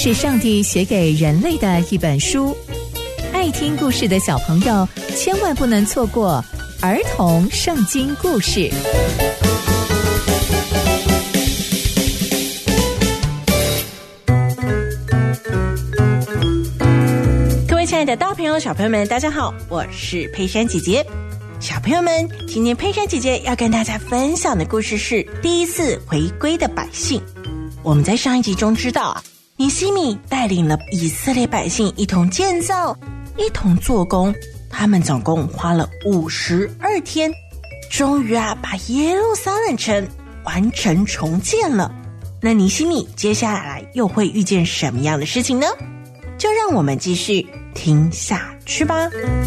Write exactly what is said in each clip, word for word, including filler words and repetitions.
是上帝写给人类的一本书，爱听故事的小朋友千万不能错过儿童圣经故事。 各位亲爱的大朋友小朋友们，大家好，我是佩珊姐姐。小朋友们，今天佩珊姐姐要跟大家分享的故事是第一次回归的百姓。我们在上一集中知道啊，尼希米带领了以色列百姓一同建造，一同做工，他们总共花了五十二天，终于啊把耶路撒冷城完成重建了。那尼希米接下来又会遇见什么样的事情呢？就让我们继续听下去吧。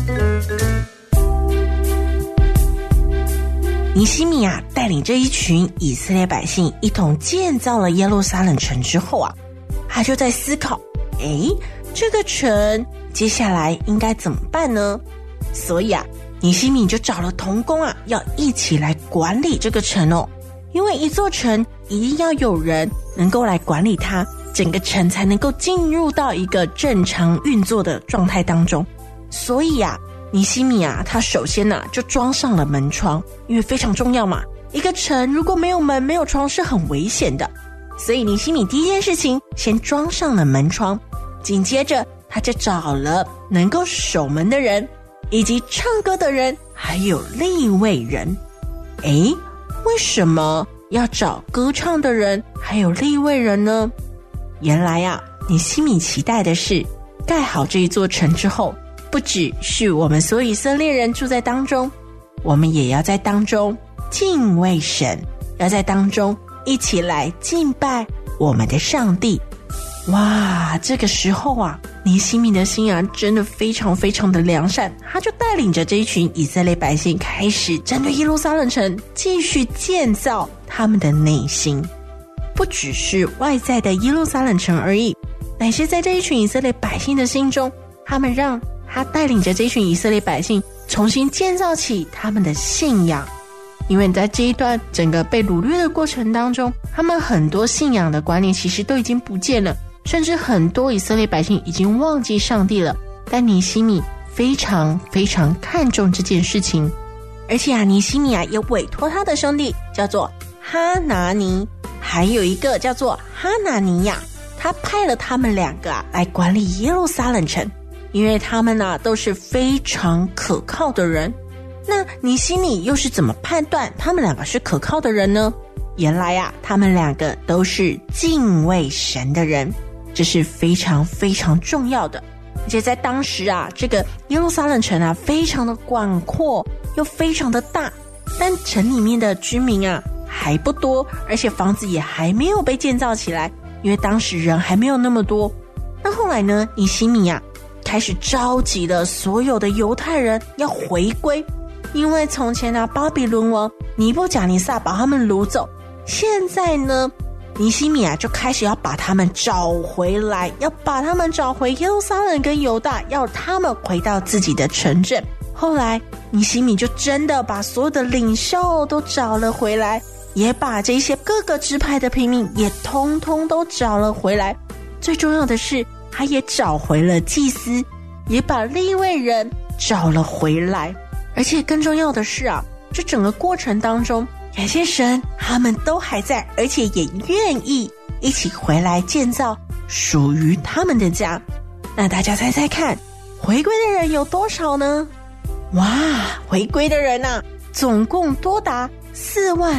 尼希米啊带领这一群以色列百姓一同建造了耶路撒冷城之后啊，他就在思考，诶，这个城接下来应该怎么办呢？所以啊，尼希米就找了同工啊，要一起来管理这个城哦。因为一座城一定要有人能够来管理它，整个城才能够进入到一个正常运作的状态当中。所以啊，尼希米啊，他首先啊就装上了门窗，因为非常重要嘛。一个城如果没有门没有窗是很危险的，所以尼希米第一件事情先装上了门窗，紧接着他就找了能够守门的人，以及唱歌的人，还有利未人。诶，为什么要找歌唱的人还有利未人呢？原来啊，尼希米期待的是盖好这一座城之后，不只是我们所有以色列人住在当中，我们也要在当中敬畏神，要在当中一起来敬拜我们的上帝。哇，这个时候啊，尼希米的心啊真的非常非常的良善，他就带领着这一群以色列百姓开始针对耶路撒冷城继续建造他们的内心。不只是外在的耶路撒冷城而已，乃是在这一群以色列百姓的心中，他们让他带领着这一群以色列百姓重新建造起他们的信仰。因为在这一段整个被掳掠的过程当中，他们很多信仰的观念其实都已经不见了，甚至很多以色列百姓已经忘记上帝了。但尼希米非常非常看重这件事情，而且啊，尼希米啊也委托他的兄弟叫做哈拿尼，还有一个叫做哈拿尼亚，他派了他们两个啊来管理耶路撒冷城，因为他们啊都是非常可靠的人。那尼希米又是怎么判断他们两个是可靠的人呢？原来啊，他们两个都是敬畏神的人，这是非常非常重要的。而且在当时啊，这个耶路撒冷城啊非常的广阔又非常的大，但城里面的居民啊还不多，而且房子也还没有被建造起来，因为当时人还没有那么多。那后来呢，尼希米啊开始召集了所有的犹太人要回归，因为从前啊巴比伦王尼布甲尼撒把他们掳走，现在呢尼希米啊就开始要把他们找回来，要把他们找回耶路撒冷跟犹大，要他们回到自己的城镇。后来尼希米就真的把所有的领袖都找了回来，也把这些各个支派的平民也通通都找了回来。最重要的是，他也找回了祭司，也把利未人找了回来。而且更重要的是啊，这整个过程当中，感谢神，他们都还在，而且也愿意一起回来建造属于他们的家。那大家猜猜看，回归的人有多少呢？哇，回归的人啊，总共多达四万